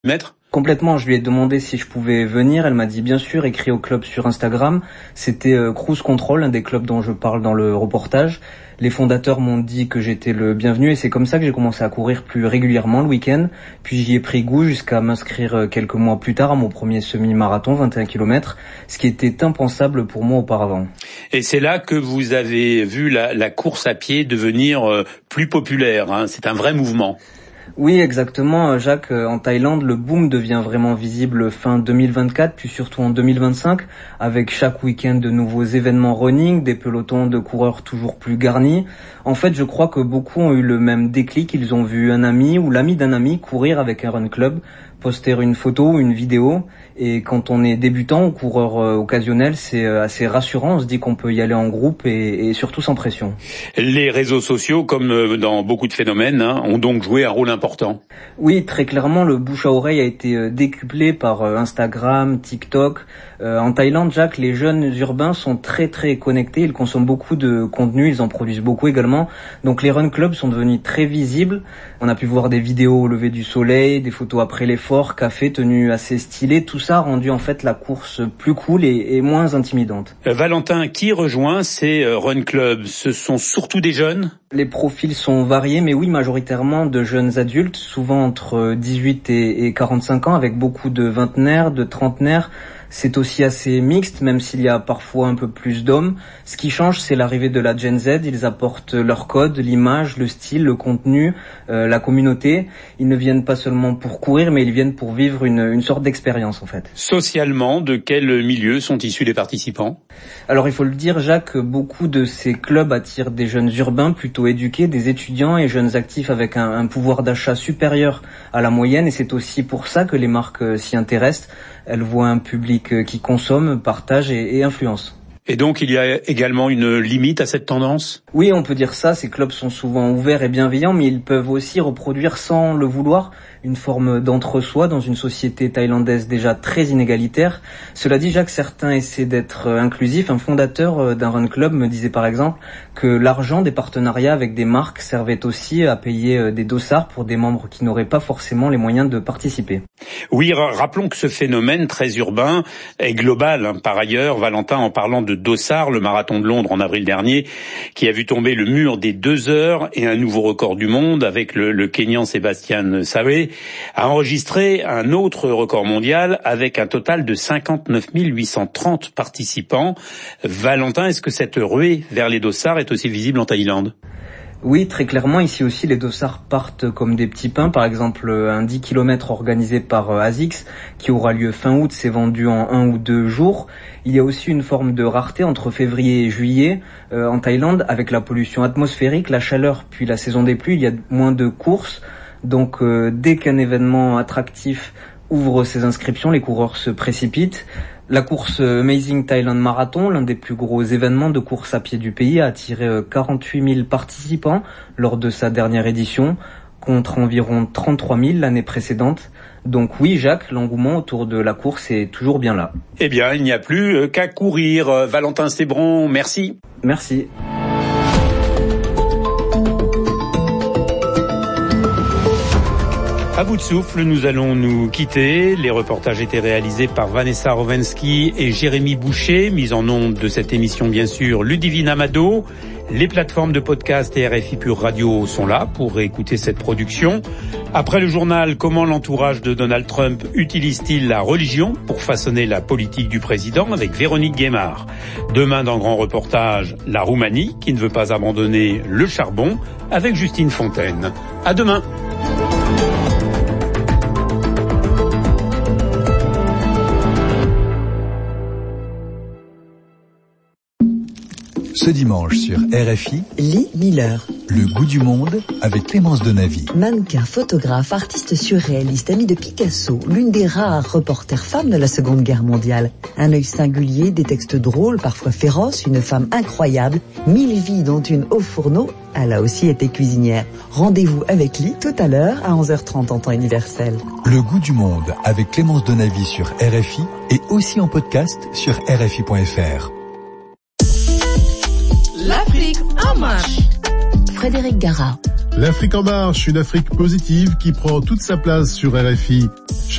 Maître? Complètement, je lui ai demandé si je pouvais venir, elle m'a dit bien sûr, écrit au club sur Instagram. C'était Cruise Control, un des clubs dont je parle dans le reportage. Les fondateurs m'ont dit que j'étais le bienvenu et c'est comme ça que j'ai commencé à courir plus régulièrement le week-end. Puis j'y ai pris goût jusqu'à m'inscrire quelques mois plus tard à mon premier semi-marathon, 21 km, ce qui était impensable pour moi auparavant. Et c'est là que vous avez vu la course à pied devenir plus populaire, hein. C'est un vrai mouvement. Oui, exactement, Jacques. En Thaïlande, le boom devient vraiment visible fin 2024, puis surtout en 2025, avec chaque week-end de nouveaux événements running, des pelotons de coureurs toujours plus garnis. En fait, je crois que beaucoup ont eu le même déclic. Ils ont vu un ami ou l'ami d'un ami courir avec un run club, poster une photo ou une vidéo. Et quand on est débutant ou coureur occasionnel, c'est assez rassurant. On se dit qu'on peut y aller en groupe et surtout sans pression. Les réseaux sociaux, comme dans beaucoup de phénomènes, ont donc joué un rôle important. Oui, très clairement, le bouche à oreille a été décuplé par Instagram, TikTok. En Thaïlande, Jacques, les jeunes urbains sont très très connectés. Ils consomment beaucoup de contenu, ils en produisent beaucoup également. Donc les run clubs sont devenus très visibles. On a pu voir des vidéos au lever du soleil, des photos après l'effort, café, tenues assez stylées. Tout ça a rendu en fait la course plus cool et moins intimidante. Valentin, qui rejoint ces run clubs? Ce sont surtout des jeunes? Les profils sont variés, mais oui, majoritairement de jeunes adultes, souvent entre 18 et 45 ans, avec beaucoup de vingtenaires, de trentenaires. C'est aussi assez mixte, même s'il y a parfois un peu plus d'hommes. Ce qui change, c'est l'arrivée de la Gen Z. Ils apportent leur code, l'image, le style, le contenu, la communauté. Ils ne viennent pas seulement pour courir, mais ils viennent pour vivre une sorte d'expérience, en fait. Socialement, de quel milieu sont issus les participants? Alors, il faut le dire, Jacques, beaucoup de ces clubs attirent des jeunes urbains plutôt éduqués, des étudiants et jeunes actifs avec un pouvoir d'achat supérieur à la moyenne. Et c'est aussi pour ça que les marques s'y intéressent. Elles voient un public qui consomme, partage et influence. Et donc, il y a également une limite à cette tendance? Oui, on peut dire ça. Ces clubs sont souvent ouverts et bienveillants, mais ils peuvent aussi reproduire sans le vouloir une forme d'entre-soi dans une société thaïlandaise déjà très inégalitaire. Cela dit, Jacques, certains essaient d'être inclusifs. Un fondateur d'un run club me disait par exemple que l'argent des partenariats avec des marques servait aussi à payer des dossards pour des membres qui n'auraient pas forcément les moyens de participer. Oui, rappelons que ce phénomène très urbain est global. Par ailleurs, Valentin, en parlant de dossards, le marathon de Londres en avril dernier, qui a vu tomber le mur des 2 heures et un nouveau record du monde avec le Kenyan Sébastien Sawe, a enregistré un autre record mondial avec un total de 59 830 participants. Valentin, est-ce que cette ruée vers les dossards est aussi visible en Thaïlande? Oui, très clairement, ici aussi les dossards partent comme des petits pains. Par exemple, un 10 km organisé par ASICS qui aura lieu fin août, s'est vendu en 1 ou 2 jours. Il y a aussi une forme de rareté entre février et juillet en Thaïlande avec la pollution atmosphérique, la chaleur puis la saison des pluies. Il y a moins de courses. Donc dès qu'un événement attractif ouvre ses inscriptions, les coureurs se précipitent. La course Amazing Thailand Marathon, l'un des plus gros événements de course à pied du pays, a attiré 48 000 participants lors de sa dernière édition, contre environ 33 000 l'année précédente. Donc oui, Jacques, l'engouement autour de la course est toujours bien là. Eh bien, il n'y a plus qu'à courir. Valentin Sébron, merci. Merci. À bout de souffle, nous allons nous quitter. Les reportages étaient réalisés par Vanessa Rovensky et Jérémy Boucher. Mise en onde de cette émission, bien sûr, Ludivine Amado. Les plateformes de podcast et RFI Pure Radio sont là pour écouter cette production. Après le journal, comment l'entourage de Donald Trump utilise-t-il la religion pour façonner la politique du président, avec Véronique Guémard. Demain, dans Grand Reportage, la Roumanie qui ne veut pas abandonner le charbon, avec Justine Fontaine. À demain. Ce dimanche sur RFI, Lee Miller. Le goût du monde avec Clémence Denavy. Mannequin, photographe, artiste surréaliste, amie de Picasso, l'une des rares reporters femmes de la Seconde Guerre mondiale. Un œil singulier, des textes drôles, parfois féroces, une femme incroyable, 1000 vies dont une au fourneau, elle a aussi été cuisinière. Rendez-vous avec Lee tout à l'heure à 11h30 en temps universel. Le goût du monde avec Clémence Denavy sur RFI et aussi en podcast sur RFI.fr. L'Afrique en marche. Frédéric Gara. L'Afrique en marche, une Afrique positive qui prend toute sa place sur RFI.